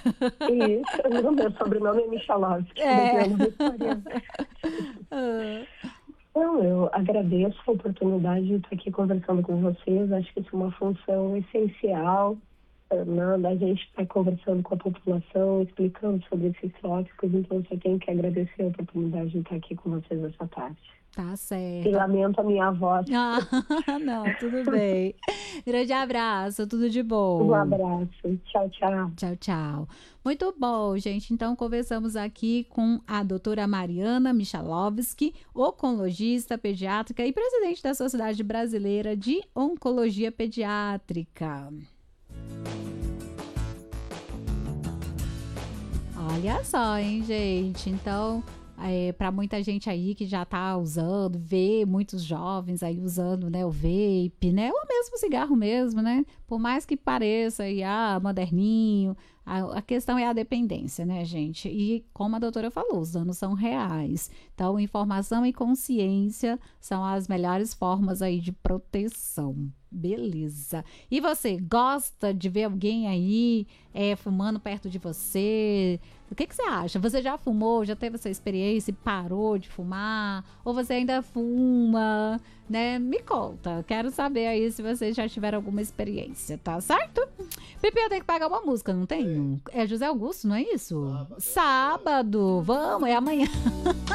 Isso, o meu sobrenome é Michalovski, É. dependendo da história. Ah, Não, eu agradeço a oportunidade de estar aqui conversando com vocês. Acho que isso é uma função essencial, né, da gente estar conversando com a população, explicando sobre esses tópicos. Então, eu só tenho que agradecer a oportunidade de estar aqui com vocês essa tarde. tá E certo. lamento a minha voz. Ah, não, tudo bem. Grande abraço, tudo de Um bom. abraço. Tchau, tchau. Tchau, tchau. Muito bom, gente. Então, conversamos aqui com a doutora Mariana Michalovski, oncologista pediátrica e presidente da Sociedade Brasileira de Oncologia Pediátrica. Olha só, hein, gente? Então, para muita gente aí que já tá usando, vê muitos jovens aí usando, né, o vape, né, ou mesmo o cigarro mesmo, né? Por mais que pareça aí, moderninho, a questão é a dependência, né, gente? E como a doutora falou, os danos são reais. Então, informação e consciência são as melhores formas aí de proteção. Beleza. E você, gosta de ver alguém aí fumando perto de você? O que você acha? Você já fumou? Já teve essa experiência e parou de fumar? Ou você ainda fuma? Né? Me conta. Quero saber aí se vocês já tiveram alguma experiência, tá certo? Pipi, eu tenho que pagar uma música, não tenho? É José Augusto, não é isso? Sábado. Vamos, é amanhã.